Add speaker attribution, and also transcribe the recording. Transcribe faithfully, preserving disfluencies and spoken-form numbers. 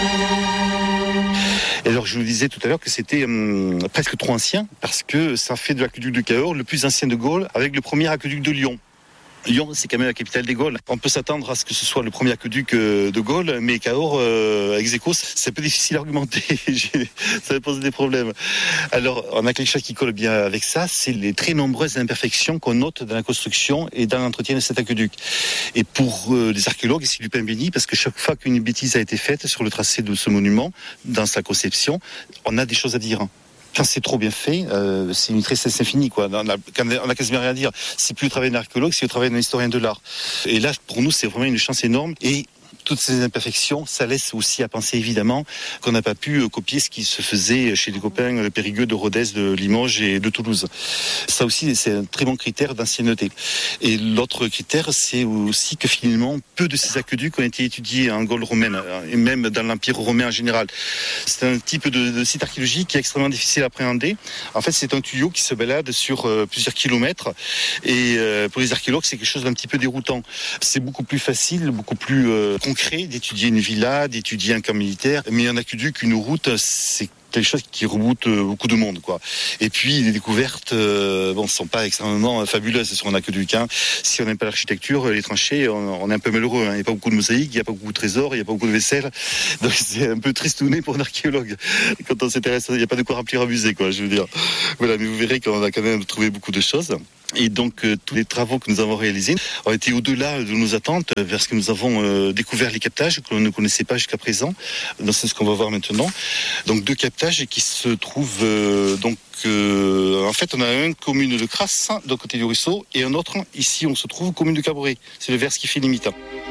Speaker 1: Et alors, je vous disais tout à l'heure que c'était hum, presque trop ancien, parce que ça fait de l'aqueduc de Cahors le plus ancien de Gaule, avec le premier aqueduc de Lyon. Lyon, c'est quand même la capitale des Gaules. On peut s'attendre à ce que ce soit le premier aqueduc de Gaulle, mais Cahors, euh, ex aequo, c'est un peu difficile à argumenter. Ça va poser des problèmes. Alors, on a quelque chose qui colle bien avec ça, c'est les très nombreuses imperfections qu'on note dans la construction et dans l'entretien de cet aqueduc. Et pour euh, les archéologues, c'est du pain béni, parce que chaque fois qu'une bêtise a été faite sur le tracé de ce monument, dans sa conception, on a des choses à dire. Quand c'est trop bien fait, euh, c'est une tristesse infinie, quoi. On a, on a quasiment rien à dire. C'est plus le travail d'un archéologue, c'est le travail d'un historien de l'art. Et là, pour nous, c'est vraiment une chance énorme. Et toutes ces imperfections, ça laisse aussi à penser évidemment qu'on n'a pas pu copier ce qui se faisait chez les copains de Périgueux, de Rodez, de Limoges et de Toulouse. Ça aussi, c'est un très bon critère d'ancienneté. Et l'autre critère, c'est aussi que finalement, peu de ces aqueducs ont été étudiés en Gaule romaine, et même dans l'Empire romain en général. C'est un type de, de site archéologique qui est extrêmement difficile à appréhender. En fait, c'est un tuyau qui se balade sur euh, plusieurs kilomètres. Et euh, pour les archéologues, c'est quelque chose d'un petit peu déroutant. C'est beaucoup plus facile, beaucoup plus euh, concret d'étudier une villa, d'étudier un camp militaire, mais un aqueduc, une route, c'est quelque chose qui reboute beaucoup de monde, quoi. Et puis les découvertes, euh, bon, sont pas extrêmement fabuleuses sur un aqueduc. Hein. Si on n'aime pas l'architecture, les tranchées, on, on est un peu malheureux. Hein. Il n'y a pas beaucoup de mosaïques, il n'y a pas beaucoup de trésors, il n'y a pas beaucoup de vaisselle. Donc c'est un peu tristouné pour un archéologue. Quand on s'intéresse, il n'y a pas de quoi remplir un musée, quoi. Je veux dire. Voilà, mais vous verrez qu'on a quand même trouvé beaucoup de choses. Et donc, euh, tous les travaux que nous avons réalisés ont été au-delà de nos attentes, vers ce que nous avons euh, découvert les captages que l'on ne connaissait pas jusqu'à présent. Donc, c'est ce qu'on va voir maintenant. Donc, deux captages qui se trouvent, euh, donc, euh, en fait, on a un commune de Crasse, de côté du ruisseau, et un autre, ici, on se trouve, commune de Cabouret. C'est le vers qui fait limite.